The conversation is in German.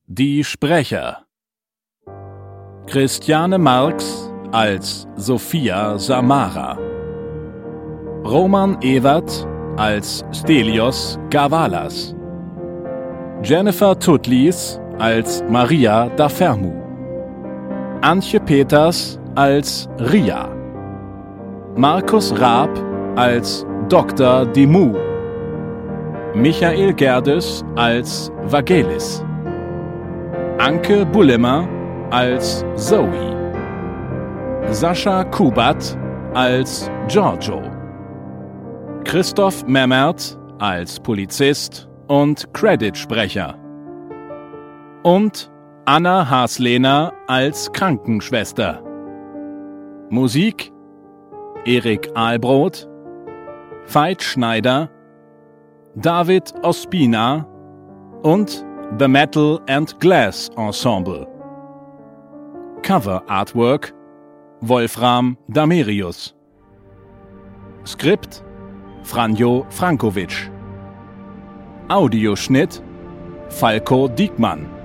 Die Sprecher: Christiane Marx als Sophia Samara, Roman Ewert als Stelios Gavalas, Jennifer Tutlis als Maria da Fermu, Antje Peters als Ria, Markus Raab als Dr. Dimmu, Michael Gerdes als Vagelis, Anke Bullemer als Zoe, Sascha Kubat als Giorgio, Christoph Memmert als Polizist und Creditsprecher und Anna Haslehner als Krankenschwester. Musik: Erik Ahlbrot, Veit Schneider, David Ospina und The Metal and Glass Ensemble. Cover Artwork: Wolfram Damerius. Skript: Franjo Frankovic. Audioschnitt: Falko Diekmann.